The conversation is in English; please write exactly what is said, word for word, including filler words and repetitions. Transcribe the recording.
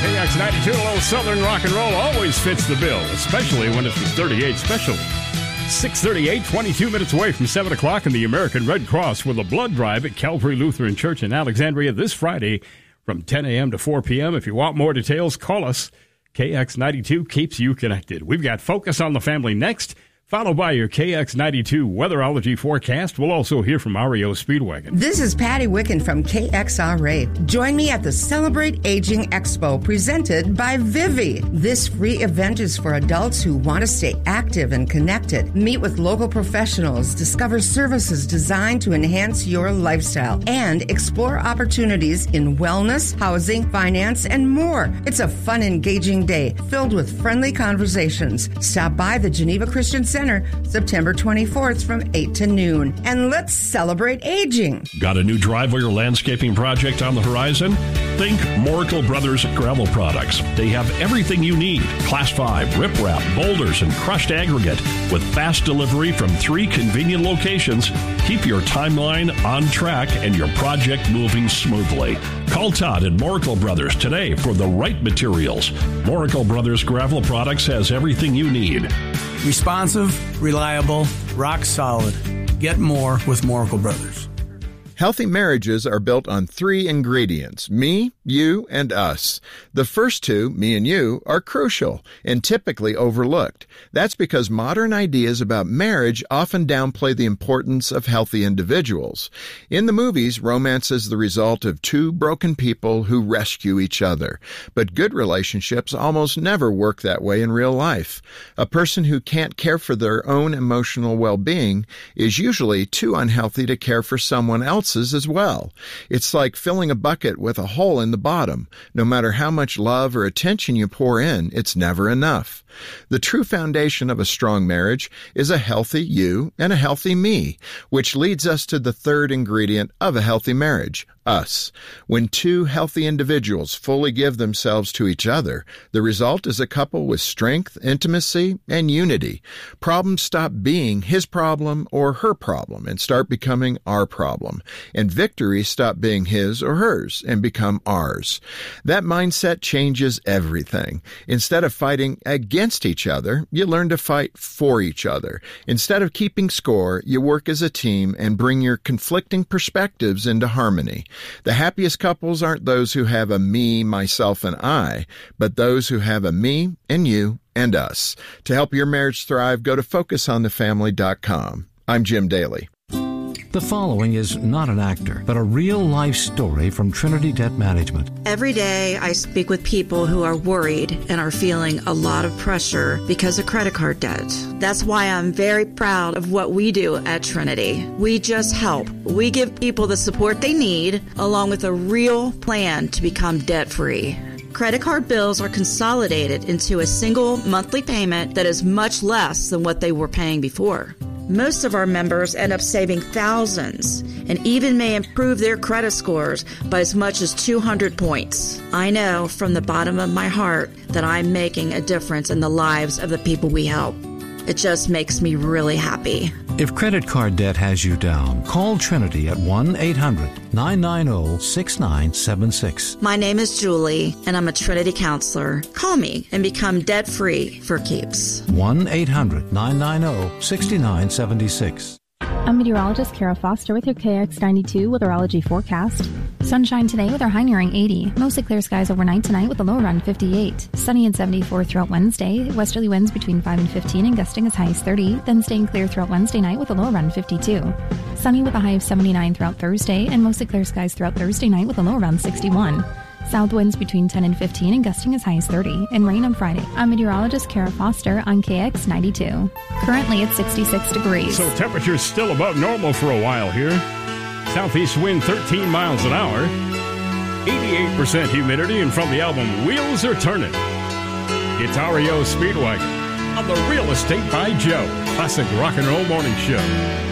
K X ninety-two, a little Southern rock and roll always fits the bill, especially when it's the thirty-eight special. six thirty-eight, twenty-two minutes away from seven o'clock, in the American Red Cross with a blood drive at Calvary Lutheran Church in Alexandria this Friday from ten a.m. to four p.m. If you want more details, call us. K X ninety-two keeps you connected. We've got Focus on the Family next, followed by your K X ninety-two weatherology forecast. We'll also hear from R E O Speedwagon. This is Patty Wicken from K X R A. Join me at the Celebrate Aging Expo presented by Vivi. This free event is for adults who want to stay active and connected. Meet with local professionals, discover services designed to enhance your lifestyle, and explore opportunities in wellness, housing, finance, and more. It's a fun, engaging day filled with friendly conversations. Stop by the Geneva Christian Center September twenty-fourth from eight to noon. And let's celebrate aging. Got a new driveway or landscaping project on the horizon? Think Moracle Brothers Gravel Products. They have everything you need. Class five, riprap, boulders, and crushed aggregate with fast delivery from three convenient locations. Keep your timeline on track and your project moving smoothly. Call Todd at Moracle Brothers today for the right materials. Moracle Brothers Gravel Products has everything you need. Responsive, reliable, rock solid. Get more with Moracle Brothers. Healthy marriages are built on three ingredients: me, you, and us. The first two, me and you, are crucial and typically overlooked. That's because modern ideas about marriage often downplay the importance of healthy individuals. In the movies, romance is the result of two broken people who rescue each other. But good relationships almost never work that way in real life. A person who can't care for their own emotional well-being is usually too unhealthy to care for someone else as well. It's like filling a bucket with a hole in the bottom. No matter how much love or attention you pour in, it's never enough. The true foundation of a strong marriage is a healthy you and a healthy me, which leads us to the third ingredient of a healthy marriage: us. When two healthy individuals fully give themselves to each other, the result is a couple with strength, intimacy, and unity. Problems stop being his problem or her problem and start becoming our problem. And victories stop being his or hers and become ours. That mindset changes everything. Instead of fighting against each other, you learn to fight for each other. Instead of keeping score, you work as a team and bring your conflicting perspectives into harmony. The happiest couples aren't those who have a me, myself, and I, but those who have a me and you and us. To help your marriage thrive, go to focus on the family dot com. I'm Jim Daly. The following is not an actor, but a real-life story from Trinity Debt Management. Every day I speak with people who are worried and are feeling a lot of pressure because of credit card debt. That's why I'm very proud of what we do at Trinity. We just help. We give people the support they need, along with a real plan to become debt-free. Credit card bills are consolidated into a single monthly payment that is much less than what they were paying before. Most of our members end up saving thousands and even may improve their credit scores by as much as two hundred points. I know from the bottom of my heart that I'm making a difference in the lives of the people we help. It just makes me really happy. If credit card debt has you down, call Trinity at one eight hundred nine nine zero six nine seven six. My name is Julie, and I'm a Trinity counselor. Call me and become debt-free for keeps. one eight hundred nine nine zero six nine seven six. I'm meteorologist Kara Foster with your K X ninety-two weatherology forecast. Sunshine today with our high nearing eighty. Mostly clear skies overnight tonight with a low around fifty-eight. Sunny and seventy-four throughout Wednesday. Westerly winds between five and fifteen and gusting as high as thirty. Then staying clear throughout Wednesday night with a low around fifty-two. Sunny with a high of seventy-nine throughout Thursday and mostly clear skies throughout Thursday night with a low around sixty-one. South winds between ten and fifteen and gusting as high as thirty. And rain on Friday. I'm meteorologist Kara Foster on K X ninety-two. Currently at sixty-six degrees. So temperatures still above normal for a while here. Southeast wind thirteen miles an hour. eighty-eight percent humidity. And from the album Wheels Are Turning, it's R E O Speedwagon on the Real Estate by Joe Classic Rock and Roll Morning Show.